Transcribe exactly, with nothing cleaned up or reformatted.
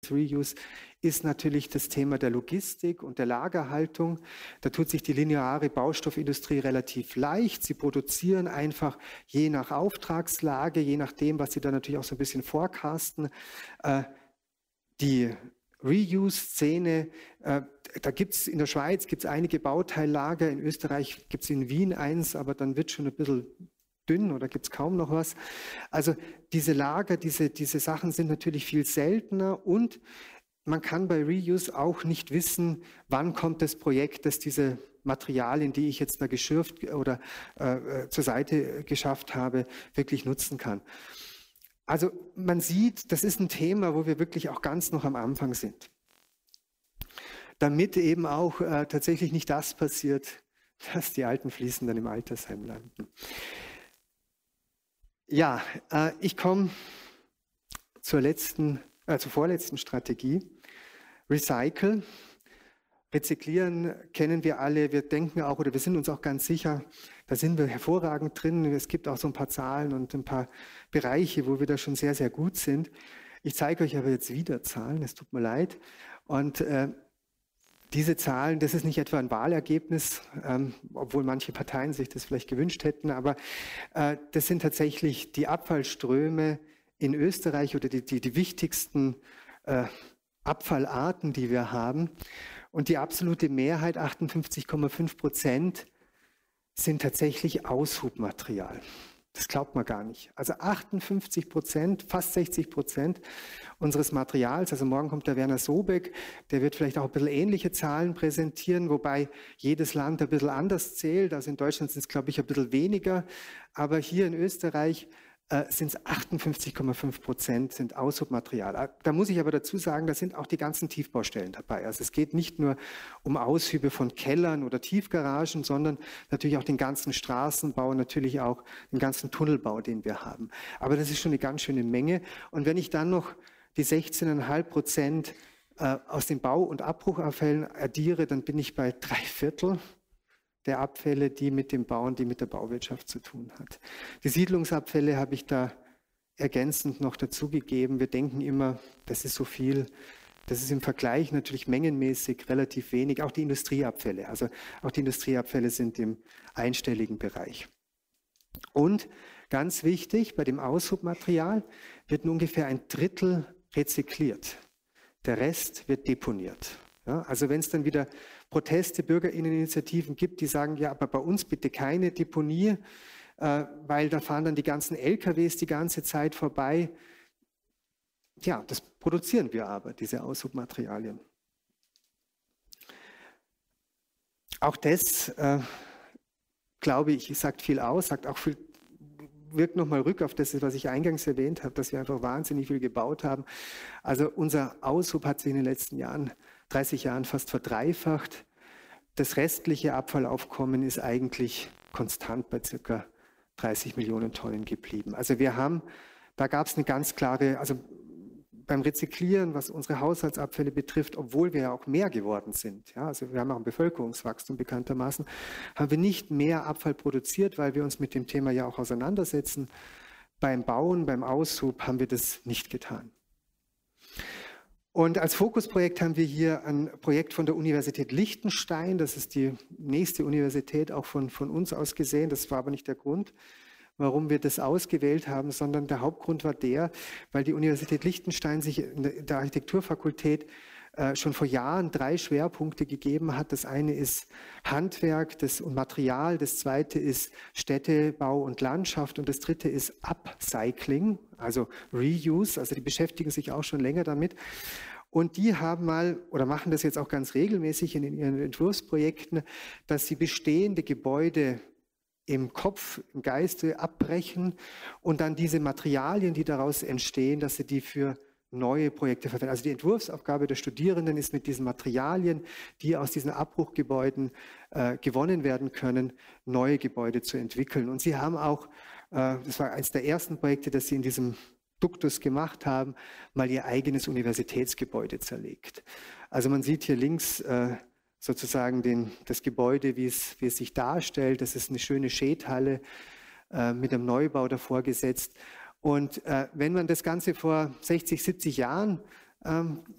Reuse ist natürlich das Thema der Logistik und der Lagerhaltung. Da tut sich die lineare Baustoffindustrie relativ leicht. Sie produzieren einfach je nach Auftragslage, je nachdem, was sie da natürlich auch so ein bisschen forecasten. Äh, die Reuse-Szene, äh, da gibt es in der Schweiz gibt's einige Bauteillager, in Österreich gibt es in Wien eins, aber dann wird schon ein bisschen dünn oder gibt es kaum noch was. Also diese Lager, diese, diese Sachen sind natürlich viel seltener und man kann bei Reuse auch nicht wissen, wann kommt das Projekt, das diese Materialien, die ich jetzt da geschürft oder äh, zur Seite geschafft habe, wirklich nutzen kann. Also man sieht, das ist ein Thema, wo wir wirklich auch ganz noch am Anfang sind. Damit eben auch äh, tatsächlich nicht das passiert, dass die alten Fliesen dann im Altersheim landen. Ja, äh, ich komme zur letzten, äh, zur vorletzten Strategie. Recycle. Rezyklieren kennen wir alle. Wir denken auch oder wir sind uns auch ganz sicher, da sind wir hervorragend drin. Es gibt auch so ein paar Zahlen und ein paar Bereiche, wo wir da schon sehr, sehr gut sind. Ich zeige euch aber jetzt wieder Zahlen, es tut mir leid. Und äh, diese Zahlen, das ist nicht etwa ein Wahlergebnis, ähm, obwohl manche Parteien sich das vielleicht gewünscht hätten, aber äh, das sind tatsächlich die Abfallströme in Österreich oder die, die, die wichtigsten äh, Abfallarten, die wir haben. Und die absolute Mehrheit, achtundfünfzig Komma fünf Prozent, sind tatsächlich Aushubmaterial. Das glaubt man gar nicht. Also achtundfünfzig Prozent, fast sechzig Prozent unseres Materials, also morgen kommt der Werner Sobeck, der wird vielleicht auch ein bisschen ähnliche Zahlen präsentieren, wobei jedes Land ein bisschen anders zählt. Also in Deutschland sind es, glaube ich, ein bisschen weniger, aber hier in Österreich äh, sind es achtundfünfzig Komma fünf Prozent sind Aushubmaterial. Da muss ich aber dazu sagen, da sind auch die ganzen Tiefbaustellen dabei. Also es geht nicht nur um Aushübe von Kellern oder Tiefgaragen, sondern natürlich auch den ganzen Straßenbau, natürlich auch den ganzen Tunnelbau, den wir haben. Aber das ist schon eine ganz schöne Menge. Und wenn ich dann noch die sechzehn Komma fünf Prozent äh, aus den Bau- und Abbruchabfällen addiere, dann bin ich bei drei Viertel der Abfälle, die mit dem Bauen, die mit der Bauwirtschaft zu tun hat. Die Siedlungsabfälle habe ich da ergänzend noch dazugegeben. Wir denken immer, das ist so viel. Das ist im Vergleich natürlich mengenmäßig relativ wenig. Auch die Industrieabfälle, also auch die Industrieabfälle sind im einstelligen Bereich. Und ganz wichtig, bei dem Aushubmaterial wird nur ungefähr ein Drittel rezykliert. Der Rest wird deponiert. Ja, also wenn es dann wieder Proteste, Bürgerinneninitiativen gibt, die sagen, ja, aber bei uns bitte keine Deponie, äh, weil da fahren dann die ganzen L K Ws die ganze Zeit vorbei. Ja, das produzieren wir aber, diese Aushubmaterialien. Auch das, äh, glaube ich, sagt viel aus, sagt auch viel, wirkt nochmal rück auf das, was ich eingangs erwähnt habe, dass wir einfach wahnsinnig viel gebaut haben. Also unser Aushub hat sich in den letzten Jahren, dreißig Jahren fast verdreifacht. Das restliche Abfallaufkommen ist eigentlich konstant bei circa dreißig Millionen Tonnen geblieben. Also wir haben, da gab es eine ganz klare, also beim Rezyklieren, was unsere Haushaltsabfälle betrifft, obwohl wir ja auch mehr geworden sind, ja, also wir haben auch ein Bevölkerungswachstum bekanntermaßen, haben wir nicht mehr Abfall produziert, weil wir uns mit dem Thema ja auch auseinandersetzen. Beim Bauen, beim Aushub haben wir das nicht getan. Und als Fokusprojekt haben wir hier ein Projekt von der Universität Liechtenstein. Das ist die nächste Universität auch von, von uns aus gesehen. Das war aber nicht der Grund, warum wir das ausgewählt haben, sondern der Hauptgrund war der, weil die Universität Liechtenstein sich in der Architekturfakultät äh, schon vor Jahren drei Schwerpunkte gegeben hat. Das eine ist Handwerk das, und Material, das zweite ist Städtebau und Landschaft und das dritte ist Upcycling, also Reuse, also die beschäftigen sich auch schon länger damit. Und die haben mal oder machen das jetzt auch ganz regelmäßig in ihren Entwurfsprojekten, dass sie bestehende Gebäude im Kopf, im Geiste abbrechen und dann diese Materialien, die daraus entstehen, dass sie die für neue Projekte verwenden. Also die Entwurfsaufgabe der Studierenden ist mit diesen Materialien, die aus diesen Abbruchgebäuden äh, gewonnen werden können, neue Gebäude zu entwickeln. Und sie haben auch, äh, das war eines der ersten Projekte, das sie in diesem Duktus gemacht haben, mal ihr eigenes Universitätsgebäude zerlegt. Also man sieht hier links äh, sozusagen den, das Gebäude, wie es, wie es sich darstellt. Das ist eine schöne Schädhalle äh, mit einem Neubau davor gesetzt. Und äh, wenn man das Ganze vor sechzig, siebzig Jahren Ähm,